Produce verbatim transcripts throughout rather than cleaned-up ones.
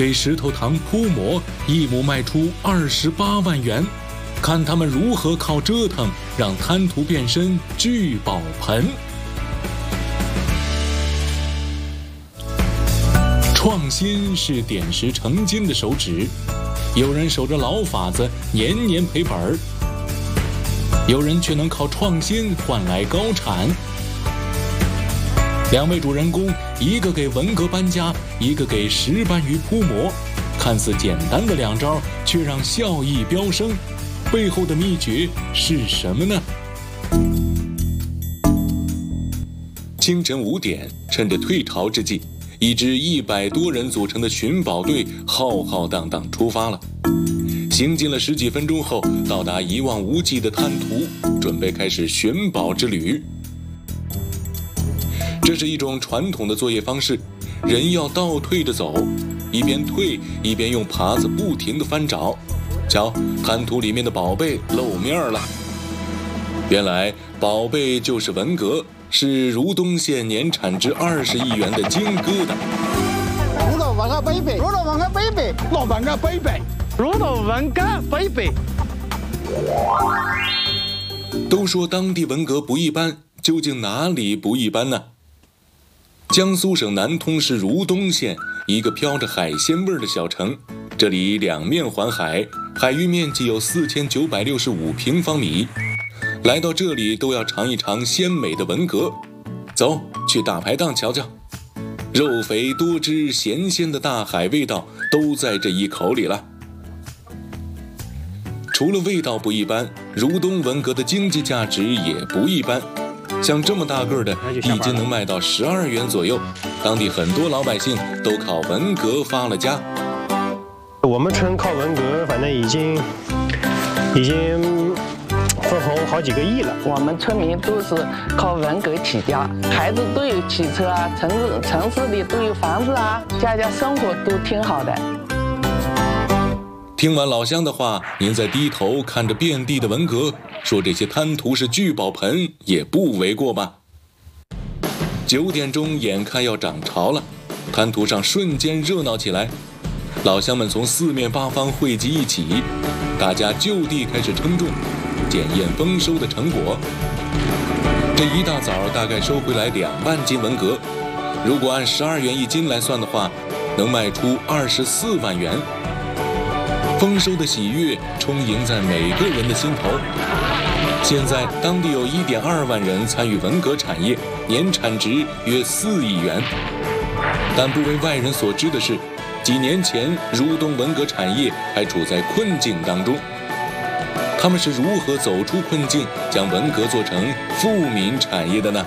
给石头糖铺膜，一亩卖出二十八万元。看他们如何靠折腾让贪图变身聚宝盆。创新是点石成金的手指，有人守着老法子年年赔本儿，有人却能靠创新换来高产。两位主人公，一个给文革搬家，一个给石斑鱼铺膜，看似简单的两招，却让效益飙升。背后的秘诀是什么呢？清晨五点，趁着退潮之际，一支一百多人组成的寻宝队浩浩荡荡出发了。行进了十几分钟后，到达一望无际的滩涂，准备开始寻宝之旅。这是一种传统的作业方式，人要倒退着走，一边退一边用耙子不停地翻找。瞧，滩涂里面的宝贝露面了。原来宝贝就是文革，是如东县年产值二十亿元的金疙瘩。 如果文革贝贝，如果文革贝贝，老文革贝贝，如果文革贝贝。 都说当地文革不一般，究竟哪里不一般呢？江苏省南通市如东县，一个飘着海鲜味儿的小城。这里两面环海，海域面积有四千九百六十五平方米。来到这里都要尝一尝鲜美的文革。走，去大排档瞧瞧，肉肥多汁咸鲜的大海味道都在这一口里了。除了味道不一般，如东文革的经济价值也不一般。像这么大个的，一斤能卖到十二元左右。当地很多老百姓都靠文革发了家。 我们村靠文革，反正已经已经分红好几个亿了。 我们村民都是靠文革起家，孩子都有汽车啊，城市城市里都有房子啊，家家生活都挺好的。 听完老乡的话，您再低头看着遍地的文革，说这些滩涂是聚宝盆也不为过吧。九点钟眼看要涨潮了，滩涂上瞬间热闹起来，老乡们从四面八方汇集一起，大家就地开始称重，检验丰收的成果。这一大早大概收回来两万斤文革，如果按十二元一斤来算的话，能卖出二十四万元。丰收的喜悦充盈在每个人的心头。现在当地有 一点二万人参与文革产业，年产值约四亿元。但不为外人所知的是，几年前如东文革产业还处在困境当中。他们是如何走出困境，将文革做成富民产业的呢？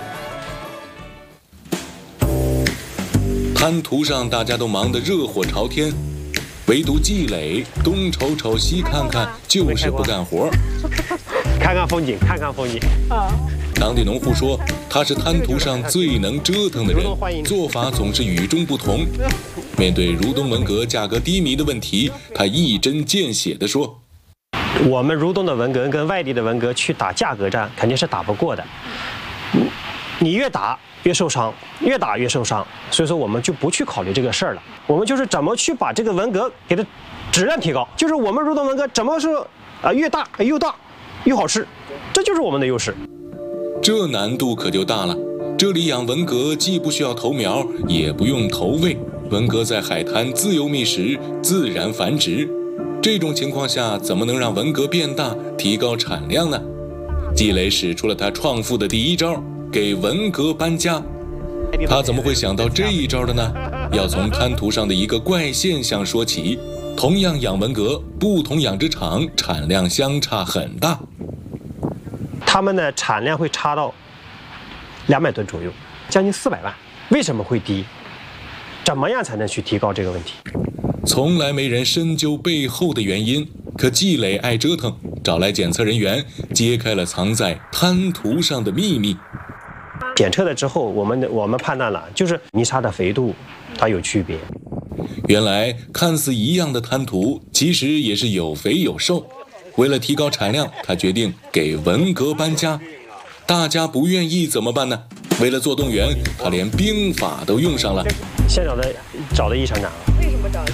滩涂上大家都忙得热火朝天，唯独季磊东瞅瞅西看看，就是不干活。 看看风景，看看风景。啊！ 当地农户说，他是滩涂上最能折腾的人，做法总是与众不同。面对如东文革价格低迷的问题，他一针见血地说：“ 我们如东的文革跟外地的文革去打价格战，肯定是打不过的。你越打越受伤，越打越受伤，所以说我们就不去考虑这个事儿了。我们就是怎么去把这个文革给它质量提高，就是我们如东文革怎么说啊，越大又大又好吃，这就是我们的优势。 这难度可就大了。这里养文革既不需要投苗，也不用投喂，文革在海滩自由觅食，自然繁殖。这种情况下，怎么能让文革变大，提高产量呢？季磊使出了他创富的第一招，给文革搬家。他怎么会想到这一招的呢？要从滩涂上的一个怪现象说起。同样养文革，不同养殖场产量相差很大。 他们的产量会差到两百吨左右，将近四百万。为什么会低？怎么样才能去提高这个问题？ 从来没人深究背后的原因，可季磊爱折腾，找来检测人员，揭开了藏在滩涂上的秘密。 检测了之后，我们我们判断了，就是泥沙的肥度它有区别。 原来看似一样的滩涂，其实也是有肥有瘦。为了提高产量，他决定给文革搬家。大家不愿意怎么办呢？为了做动员，他连兵法都用上了。 先找的找的一厂长。